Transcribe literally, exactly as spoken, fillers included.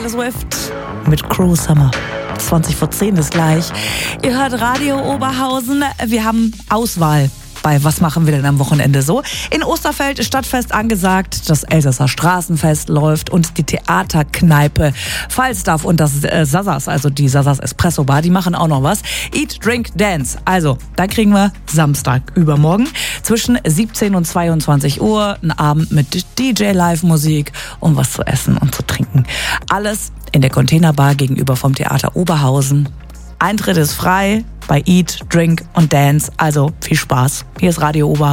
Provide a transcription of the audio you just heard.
Taylor Swift mit Cruel Summer. zwanzig vor zehn ist gleich. Ihr hört Radio Oberhausen. Wir haben Auswahl bei Was machen wir denn am Wochenende so? In Osterfeld ist Stadtfest angesagt, das Elsasser Straßenfest läuft und die Theaterkneipe Falstaff und das äh, Sasas, also die Sasas Espresso Bar, die machen auch noch was. Eat, Drink, Dance. Also, da kriegen wir Samstag übermorgen zwischen siebzehn und zweiundzwanzig Uhr einen Abend mit D J-Live-Musik und was zu essen und zu trinken. Alles in der Containerbar gegenüber vom Theater Oberhausen. Eintritt ist frei bei Eat, Drink und Dance. Also viel Spaß. Hier ist Radio Oberhausen.